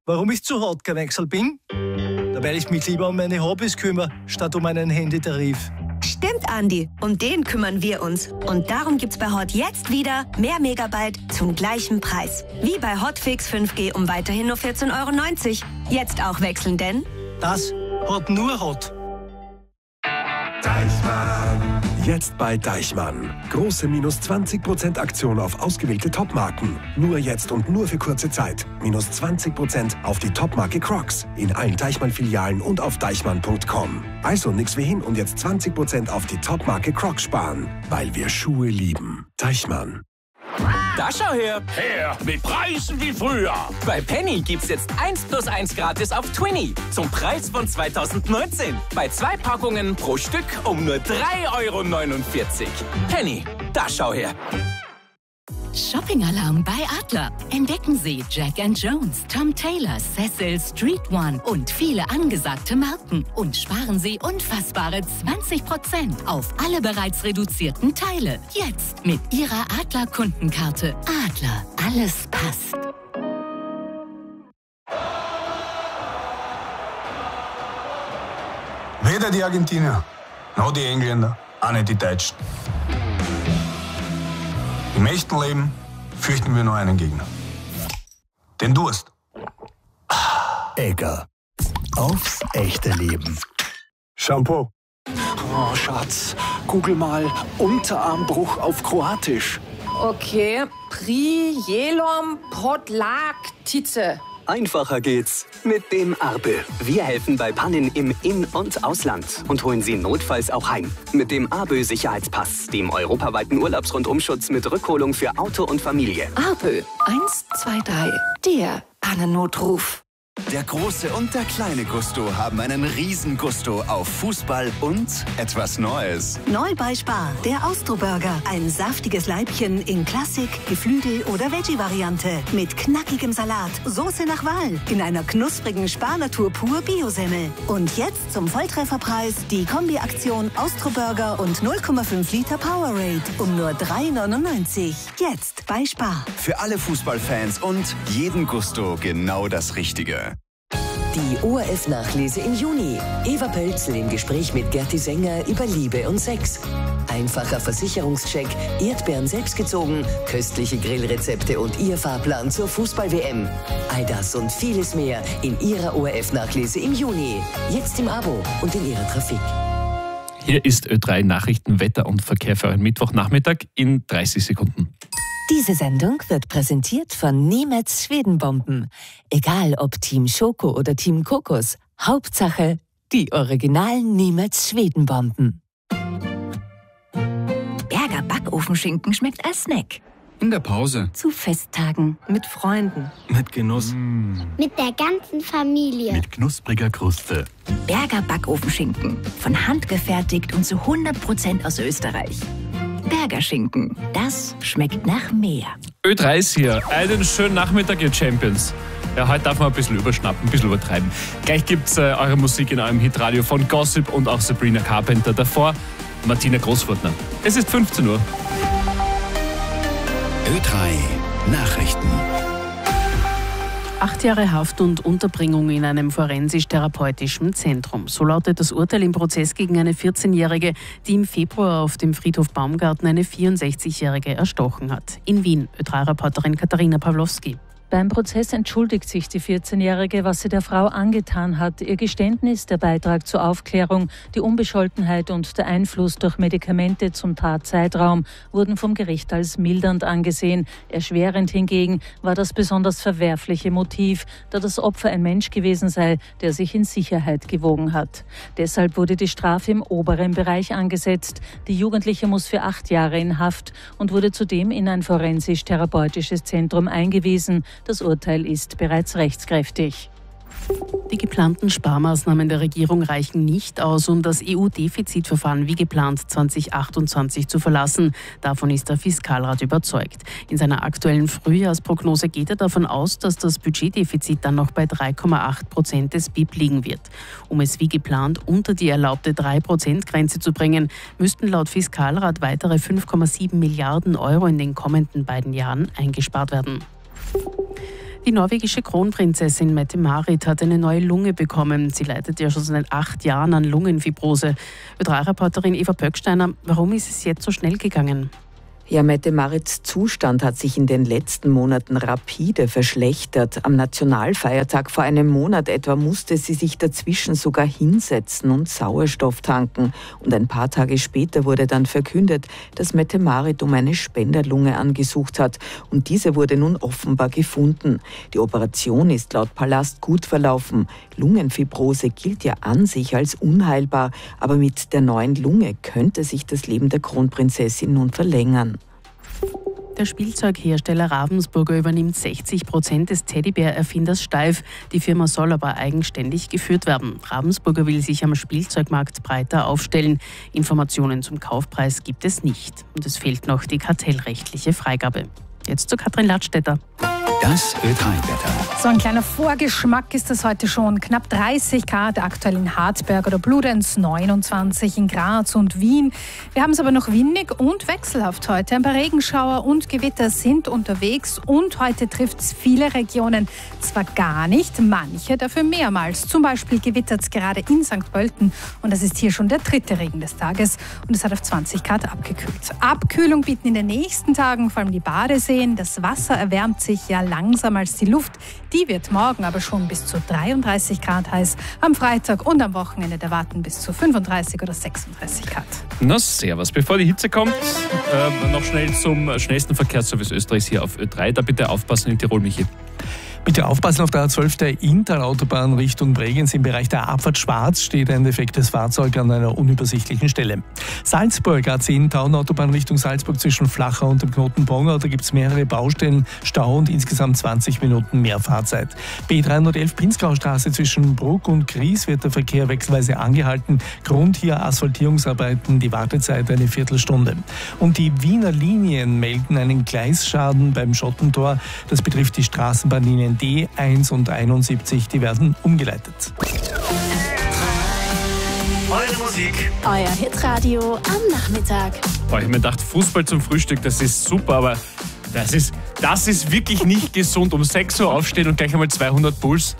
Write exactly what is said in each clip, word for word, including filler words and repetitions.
warum ich zu hart gewechselt bin? Weil ich mich lieber um meine Hobbys kümmere, statt um einen Handytarif. Stimmt, Andi. Um den kümmern wir uns. Und darum gibt's bei Hot jetzt wieder mehr Megabyte zum gleichen Preis. Wie bei Hotfix fünf G um weiterhin nur vierzehn Euro neunzig. Jetzt auch wechseln, denn... Das hat nur Hot. Deichmann. Jetzt bei Deichmann. Große minus zwanzig Prozent Aktion auf ausgewählte Topmarken. Nur jetzt und nur für kurze Zeit. Minus zwanzig Prozent auf die Topmarke Crocs. In allen Deichmann-Filialen und auf deichmann punkt com. Also nix wie hin und jetzt zwanzig Prozent auf die Topmarke Crocs sparen. Weil wir Schuhe lieben. Deichmann. Da schau her! Her mit Preisen wie früher! Bei Penny gibt's jetzt eins plus eins gratis auf Twinny zum Preis von zweitausendneunzehn. Bei zwei Packungen pro Stück um nur drei Euro neunundvierzig. Penny, da schau her! Shopping-Alarm bei Adler. Entdecken Sie Jack and Jones, Tom Taylor, Cecil, Street One und viele angesagte Marken. Und sparen Sie unfassbare zwanzig Prozent auf alle bereits reduzierten Teile. Jetzt mit Ihrer Adler-Kundenkarte. Adler, alles passt. Weder die Argentinier, noch die Engländer, auch nicht die Deutschen. Im echten Leben fürchten wir nur einen Gegner. Den Durst. Egger. Aufs echte Leben. Shampoo. Oh, Schatz, google mal Unterarmbruch auf Kroatisch. Okay, Prijelom Podlaktice. Einfacher geht's mit dem Arbe. Wir helfen bei Pannen im In- und Ausland und holen Sie notfalls auch heim. Mit dem Arbe Sicherheitspass, dem europaweiten Urlaubsrundumschutz mit Rückholung für Auto und Familie. Arbe, eins, zwei, drei, der Pannennotruf. Der große und der kleine Gusto haben einen riesen Gusto auf Fußball und etwas Neues. Neu bei Spar, der Austro-Burger. Ein saftiges Leibchen in Klassik, Geflügel oder Veggie-Variante. Mit knackigem Salat, Soße nach Wahl. In einer knusprigen Spar-Natur pur Bio-Semmel. Und jetzt zum Volltrefferpreis die Kombi-Aktion Austro-Burger und null Komma fünf Liter Powerade. Um nur drei neunundneunzig. Jetzt bei Spar. Für alle Fußballfans und jeden Gusto genau das Richtige. Die O R F-Nachlese im Juni. Eva Pölzl im Gespräch mit Gerti Sänger über Liebe und Sex. Einfacher Versicherungscheck, Erdbeeren selbstgezogen, köstliche Grillrezepte und ihr Fahrplan zur Fußball-W M. All das und vieles mehr in Ihrer O R F-Nachlese im Juni. Jetzt im Abo und in Ihrer Trafik. Hier ist Ö drei Nachrichten, Wetter und Verkehr für einen Mittwochnachmittag in dreißig Sekunden. Diese Sendung wird präsentiert von Niemetz Schwedenbomben. Egal ob Team Schoko oder Team Kokos, Hauptsache die originalen Niemetz Schwedenbomben. Berger Backofenschinken schmeckt als Snack. In der Pause. Zu Festtagen. Mit Freunden. Mit Genuss. Mm. Mit der ganzen Familie. Mit knuspriger Kruste. Berger Backofenschinken. Von Hand gefertigt und zu hundert Prozent aus Österreich. Berger Schinken. Das schmeckt nach mehr. Ö drei ist hier. Einen schönen Nachmittag, ihr Champions. Ja, heute darf man ein bisschen überschnappen, ein bisschen übertreiben. Gleich gibt's äh, eure Musik in eurem Hitradio von Gossip und auch Sabrina Carpenter. Davor Martina Großfurtner. Es ist fünfzehn Uhr. Ö drei Nachrichten. Acht Jahre Haft und Unterbringung in einem forensisch-therapeutischen Zentrum. So lautet das Urteil im Prozess gegen eine vierzehnjährige, die im Februar auf dem Friedhof Baumgarten eine vierundsechzigjährige erstochen hat. In Wien, Ö drei Reporterin Katharina Pawlowski. Beim Prozess entschuldigt sich die vierzehnjährige, was sie der Frau angetan hat. Ihr Geständnis, der Beitrag zur Aufklärung, die Unbescholtenheit und der Einfluss durch Medikamente zum Tatzeitraum wurden vom Gericht als mildernd angesehen. Erschwerend hingegen war das besonders verwerfliche Motiv, da das Opfer ein Mensch gewesen sei, der sich in Sicherheit gewogen hat. Deshalb wurde die Strafe im oberen Bereich angesetzt. Die Jugendliche muss für acht Jahre in Haft und wurde zudem in ein forensisch-therapeutisches Zentrum eingewiesen. Das Urteil ist bereits rechtskräftig. Die geplanten Sparmaßnahmen der Regierung reichen nicht aus, um das E U-Defizitverfahren wie geplant zwanzig achtundzwanzig zu verlassen. Davon ist der Fiskalrat überzeugt. In seiner aktuellen Frühjahrsprognose geht er davon aus, dass das Budgetdefizit dann noch bei drei Komma acht Prozent des B I P liegen wird. Um es wie geplant unter die erlaubte drei Prozent Grenze zu bringen, müssten laut Fiskalrat weitere fünf Komma sieben Milliarden Euro in den kommenden beiden Jahren eingespart werden. Die Die norwegische Kronprinzessin Mette-Marit hat eine neue Lunge bekommen. Sie leidet ja schon seit acht Jahren an Lungenfibrose. Ö drei Reporterin Eva Pöcksteiner, warum ist es jetzt so schnell gegangen? Ja, Mette-Marits Zustand hat sich in den letzten Monaten rapide verschlechtert. Am Nationalfeiertag vor einem Monat etwa musste sie sich dazwischen sogar hinsetzen und Sauerstoff tanken. Und ein paar Tage später wurde dann verkündet, dass Mette-Marit um eine Spenderlunge angesucht hat. Und diese wurde nun offenbar gefunden. Die Operation ist laut Palast gut verlaufen. Lungenfibrose gilt ja an sich als unheilbar. Aber mit der neuen Lunge könnte sich das Leben der Kronprinzessin nun verlängern. Der Spielzeughersteller Ravensburger übernimmt sechzig Prozent des Teddybär-Erfinders Steif. Die Firma soll aber eigenständig geführt werden. Ravensburger will sich am Spielzeugmarkt breiter aufstellen. Informationen zum Kaufpreis gibt es nicht. Und es fehlt noch die kartellrechtliche Freigabe. Jetzt zu Katrin Ladstätter. Das Ö drei Wetter. So ein kleiner Vorgeschmack ist es heute schon. Knapp dreißig Grad aktuell in Hartberg oder Bludenz, neunundzwanzig in Graz und Wien. Wir haben es aber noch windig und wechselhaft heute. Ein paar Regenschauer und Gewitter sind unterwegs und heute trifft es viele Regionen zwar gar nicht, manche dafür mehrmals. Zum Beispiel gewittert es gerade in Sankt Pölten und das ist hier schon der dritte Regen des Tages und es hat auf zwanzig Grad abgekühlt. Abkühlung bieten in den nächsten Tagen vor allem die Badeseen. Das Wasser erwärmt sich ja langsamer als die Luft. Die wird morgen aber schon bis zu dreiunddreißig Grad heiß. Am Freitag und am Wochenende erwarten bis zu fünfunddreißig oder sechsunddreißig Grad. Na servus. Bevor die Hitze kommt, äh, noch schnell zum schnellsten Verkehrsservice Österreichs hier auf Ö drei. Da bitte aufpassen in Tirol, Michi. Bitte aufpassen, auf der A zwölf der Inntal-Autobahn Richtung Bregenz. Im Bereich der Abfahrt Schwarz steht ein defektes Fahrzeug an einer unübersichtlichen Stelle. Salzburg, A zehn Taunenautobahn Richtung Salzburg zwischen Flachau und dem Knoten Pongau. Da gibt es mehrere Baustellen, Stau und insgesamt zwanzig Minuten mehr Fahrzeit. B dreihundertelf Pinzgaustraße zwischen Bruck und Gries wird der Verkehr wechselweise angehalten. Grund hier Asphaltierungsarbeiten, die Wartezeit eine Viertelstunde. Und die Wiener Linien melden einen Gleisschaden beim Schottentor. Das betrifft die Straßenbahnlinien D eins und einundsiebzig, die werden umgeleitet. Eure Musik. Euer Hitradio am Nachmittag. Boah, ich habe mir gedacht, Fußball zum Frühstück, das ist super, aber das ist, das ist wirklich nicht gesund. Um sechs Uhr aufstehen und gleich einmal zweihundert Puls.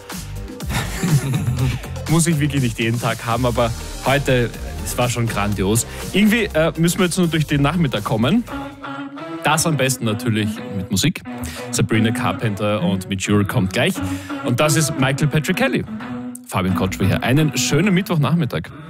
Muss ich wirklich nicht jeden Tag haben, aber heute, es war schon grandios. Irgendwie äh, müssen wir jetzt nur durch den Nachmittag kommen. Das am besten natürlich mit Musik. Sabrina Carpenter und Mature kommt gleich. Und das ist Michael Patrick Kelly. Fabian Kotschwer hier. Einen schönen Mittwochnachmittag.